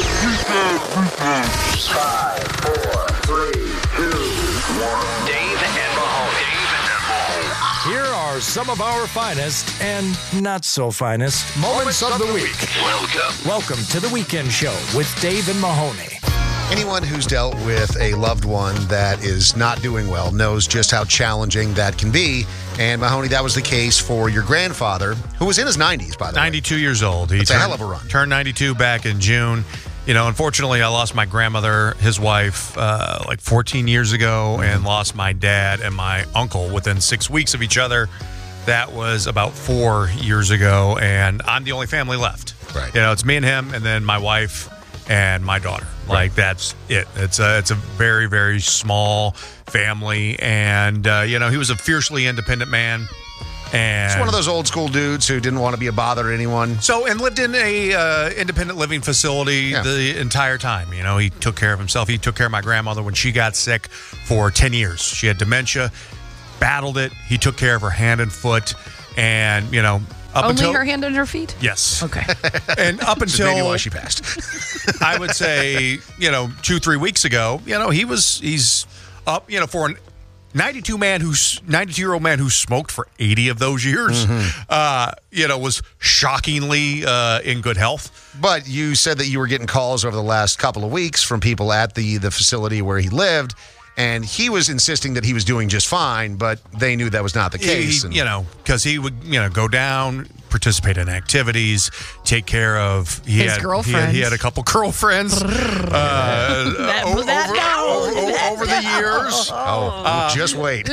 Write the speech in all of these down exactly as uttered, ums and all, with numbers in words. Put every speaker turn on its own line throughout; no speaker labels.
Five, four, three, two, one.
Dave and Mahoney. Dave and Mahoney.
Here are some of our finest and not so finest moments of the week.
Welcome.
Welcome to the Weekend Show with Dave and Mahoney.
Anyone who's dealt with a loved one that is not doing well knows just how challenging that can be. And Mahoney, that was the case for your grandfather, who was in his nineties, by the way.
ninety-two years old. He
That's
turned,
a hell of a run.
Turned ninety-two back in June. You know, unfortunately, I lost my grandmother, his wife, uh, like fourteen years ago, and lost my dad and my uncle within six weeks of each other. That was about four years ago, and I'm the only family left.
Right.
You know, it's me and him, and then my wife and my daughter. Like, that's it. It's a, it's a very, very small family, and, uh, you know, he was a fiercely independent man. And
He's one of those old school dudes who didn't want to be a bother to anyone.
So, and lived in a uh, independent living facility
Yeah.
the entire time. You know, he took care of himself. He took care of my grandmother when she got sick for ten years. She had dementia, battled it. He took care of her hand and foot, and, you know, up
Only
until
her hand and her feet?
yes,
Okay.
and up
Which is maybe
until
why she passed.
I would say, you know, two three weeks ago, you know, he was he's up, you know, for an ninety-two man who's ninety-two year old man who smoked for eighty of those years,
Mm-hmm.
uh, you know, was shockingly uh, in good health.
But you said that you were getting calls over the last couple of weeks from people at the, the facility where he lived, and he was insisting that he was doing just fine, but they knew that was not the case.
He,
and-
you know, because he would, you know, go down, participate in activities, take care of he
His
had,
girlfriends.
He had, he had a couple girlfriends uh,
That-
o-
that
over,
down,
over,
that
over the years.
oh, just wait.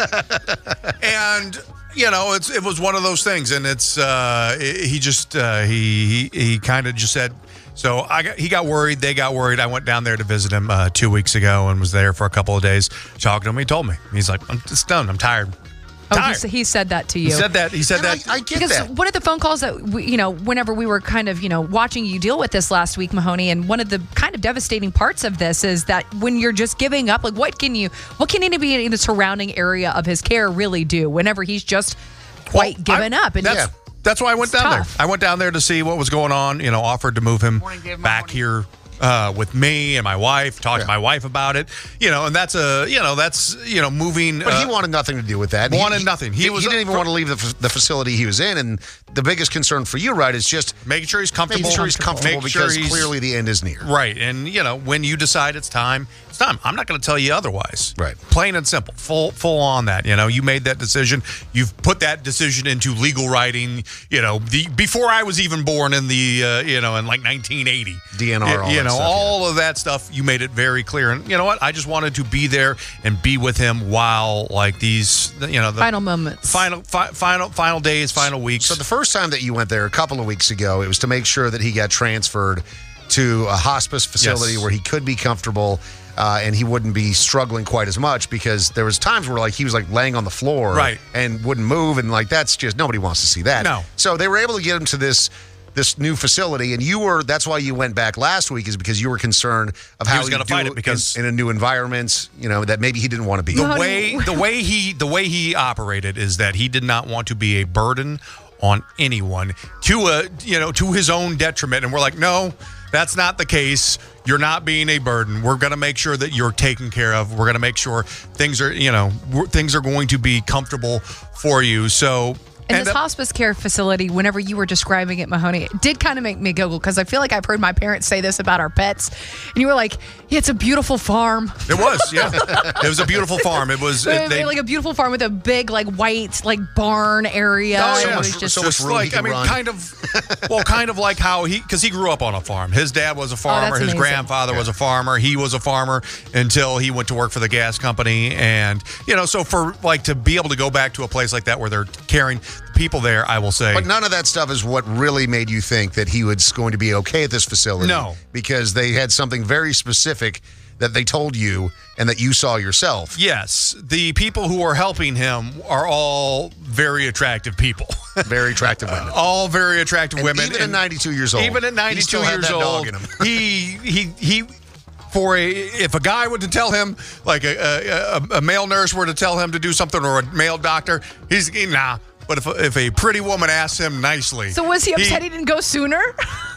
And you know, it's it was one of those things, and it's uh, he just uh, he he, he kind of just said. So I got, he got worried. They got worried. I went down there to visit him uh, two weeks ago and was there for a couple of days talking to him. He told me, he's like, I'm just done. I'm tired.
Oh, he,
Tired.
s- he said that to you.
He said that. He said
And
that.
I, I get
Because
that.
one of the phone calls that we, you know, whenever we were kind of, you know, watching you deal with this last week, Mahoney, and one of the kind of devastating parts of this is that when you're just giving up, like, what can you, what can anybody in the surrounding area of his care really do whenever he's just quite
Well,
given
I-
up? And
That's,
Yeah.
that's why I went
It's
down
tough.
there. I went down there to see what was going on. You know, offered to move him back here uh, with me and my wife. Talked
Yeah.
to my wife about it. You know, and that's a, you know, that's you know, moving.
But he
uh,
wanted nothing to do with that.
wanted
he,
nothing. He
He,
was
he
a-
didn't even want to leave the, f- the facility he was in. And the biggest concern for you, right, is just
making sure he's comfortable.
making sure he's comfortable
Make sure
because
he's-
clearly the end is near.
Right. And, you know, when you decide it's time, it's time. I'm not going to tell you otherwise.
Right.
Plain and simple. Full full on that. You know, you made that decision. You've put that decision into legal writing, you know, the before I was even born in the, uh, you know, in like nineteen eighty.
D N R,
You,
all
you
that
know,
stuff,
all of that stuff, you made it very clear. And you know what? I just wanted to be there and be with him while, like, these, you know, the
final moments.
final, fi- final, final days, final weeks.
So the first time that you went there a couple of weeks ago, it was to make sure that he got transferred to a hospice facility
Yes.
where he could be comfortable uh, and he wouldn't be struggling quite as much, because there was times where like he was like laying on the floor
Right.
and wouldn't move, and like that's just nobody wants to see that.
No.
So they were able to get him to this this new facility, and you were that's why you went back last week, is because you were concerned of how
was
he'd
gonna
do
fight it because-
in, in a new environment, you know, that maybe he didn't want to be.
the
Mahoney-
way the way he the way he operated is that he did not want to be a burden on anyone to a you know to his own detriment, and we're like, no, that's not the case. You're not being a burden. We're going to make sure that you're taken care of. We're going to make sure things are you know we're- things are going to be comfortable for you. So.
And
and,
this
uh,
hospice care facility, whenever you were describing it, Mahoney, it did kind of make me giggle, because I feel like I've heard my parents say this about our pets. And you were like, yeah, it's a beautiful farm.
It was, yeah. It was a beautiful farm. It was
They-
it, they,
like a beautiful farm with a big, like, white, like, barn area.
Oh,
And
yeah.
it was
So
just,
much
just
room he
like
can
I mean,
run.
kind of, well, kind of like how he, because he grew up on a farm. His dad was a farmer.
that's
His
amazing.
grandfather was a farmer. He was a farmer until he went to work for the gas company. And you know, so for like to be able to go back to a place like that where they're caring people there, I will say,
But none of that stuff is what really made you think that he was going to be okay at this facility.
No.
Because they had something very specific that they told you and that you saw yourself.
yes, the people who are helping him are all very attractive people.
Very attractive women.
all very attractive
And
women.
even at
and
ninety-two years old.
Even at
he
ninety-two
still had
years
that
old,
dog in him.
he he he. For a, if a guy were to tell him, like a, a, a male nurse were to tell him to do something, or a male doctor, he's nah. But if a, if a pretty woman asks him nicely,
so was he upset he,
he
didn't go sooner?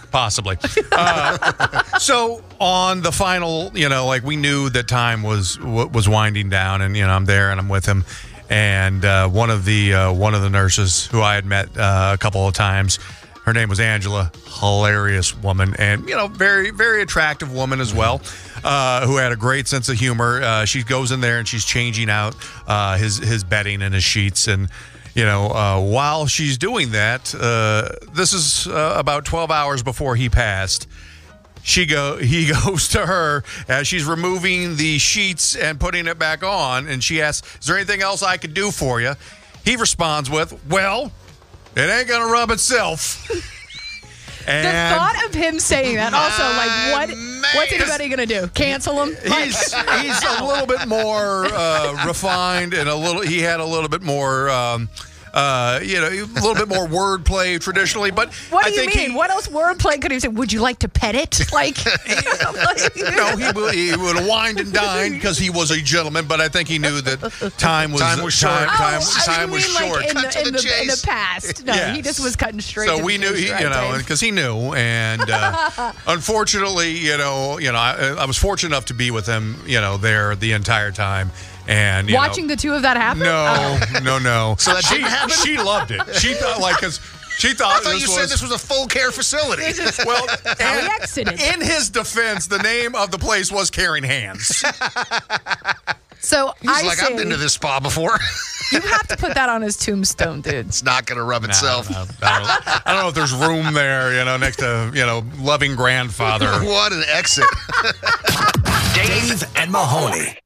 Possibly. Uh, so on the final, you know, like we knew that time was was winding down, and you know, I'm there and I'm with him, and uh, one of the uh, one of the nurses who I had met uh, a couple of times, her name was Angela, hilarious woman, and you know, very very attractive woman as well, uh, who had a great sense of humor. Uh, she goes in there and she's changing out uh, his his bedding and his sheets, and you know, uh, while she's doing that, uh, this is uh, about twelve hours before he passed. She go, he goes to her as she's removing the sheets and putting it back on, and she asks, "Is there anything else I could do for you?" He responds with, "Well, it ain't gonna rub itself." And
the thought of him saying that also, like, what?
Man.
What's anybody gonna do? Cancel him?
He's he's a little bit more uh, refined, and a little. He had a little bit more. Um, Uh, you know, a little bit more wordplay traditionally, but
What do
I
you
think
mean?
He,
What else wordplay could he say? Would you like to pet it? Like,
no, he would, he would have wined and dined because he was a gentleman, but I think he knew that time was
Time was short.
Time, time,
oh,
time
I
was
mean,
short.
like in
Cut
the,
to
in,
the
the, in the
chase.
past. No,
Yes.
he just was cutting straight.
So
to
we
the
knew,
chase,
he,
right,
you know,
Dave?
because he knew, and uh, unfortunately, you know, you know, I, I was fortunate enough to be with him, you know, there the entire time. And you
watching
know,
the two of that happen.
No, no, no.
So that
she,
didn't happen?
She loved it. She thought like because she thought,
I thought
this
you
was,
said this was a full care facility.
well.
How he
and
exited.
in his defense, the name of the place was Caring Hands.
So
He's
I
like,
say
I've been to this spa before.
you have to put that on his tombstone, dude.
It's not going to rub itself.
I don't, know. I, don't, I don't know if there's room there, you know, next to, you know, loving grandfather.
What an exit.
Dave and Mahoney.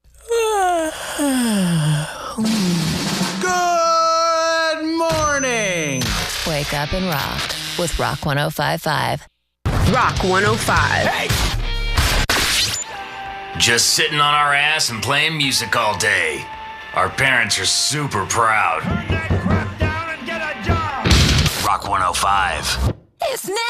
Good morning.
Wake up and rock with Rock one oh five five.
Rock one oh five.
Just sitting on our ass and playing music all day. Our parents are super proud. Rock one oh five.
It's